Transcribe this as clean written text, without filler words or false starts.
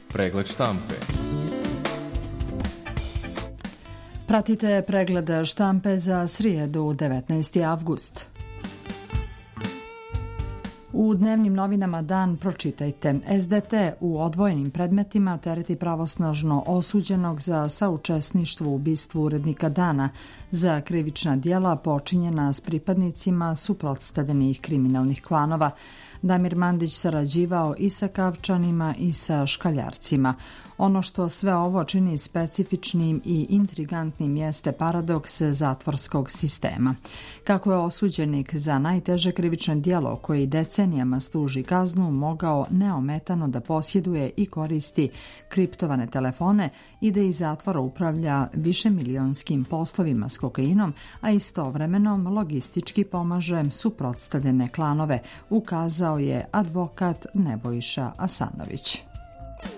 Pregled štampe. Pratite pregled štampe za srijedu 19. avgust. U dnevnim novinama Dan pročitajte: SDT u odvojenim predmetima tereti pravosnažno osuđenog za saučesništvo u ubistvu urednika Dana za krivična djela počinjena s pripadnicima suprotstavljenih kriminalnih klanova. Damir Mandić sarađivao i sa Kavčanima i sa škaljarcima. Ono što sve ovo čini specifičnim i intrigantnim jeste paradoks zatvorskog sistema. Kako je osuđenik za najteže krivično djelo koji decenijama služi kaznu mogao neometano da posjeduje i koristi kriptovane telefone i da iz zatvora upravlja višemilijonskim poslovima s kokainom, a istovremeno logistički pomaže suprotstavljene klanove, ukazao je advokat Nebojša Asanović.